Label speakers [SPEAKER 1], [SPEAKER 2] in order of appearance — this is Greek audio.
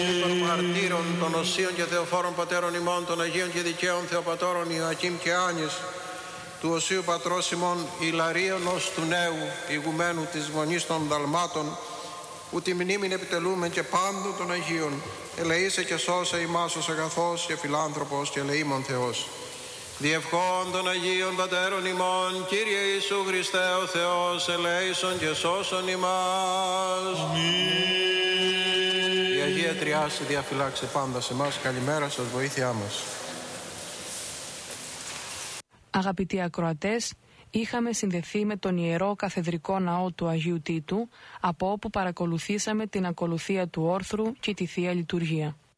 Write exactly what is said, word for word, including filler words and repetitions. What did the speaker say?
[SPEAKER 1] των μαρτύρων, των οσίων και θεοφόρων πατέρων ημών, των Αγίων και δικαίων Θεοπατώρων Ιωακήμ και Άνης, του Οσίου Πατρός ημών Ιλαρίων ως του νέου ηγουμένου της Μονής των Δαλμάτων, που τη μνήμην επιτελούμεν και πάντων των Αγίων, ελεήσε και σώσε ημάς ως αγαθός και φιλάνθρωπος και ελεήμων Θεός. Διευχών των Αγίων Πατέρων ημών, Κύριε Ιησού Χριστέ ο Θεός, ελέησον και σώσον ημάς. Αμήν. Η Αγία Τριάση διαφυλάξε πάντα σε εμάς. Καλημέρα σας, βοήθειά μας.
[SPEAKER 2] Αγαπητοί ακροατές, είχαμε συνδεθεί με τον Ιερό Καθεδρικό Ναό του Αγίου Τίτου, από όπου παρακολουθήσαμε την ακολουθία του όρθρου και τη Θεία Λειτουργία.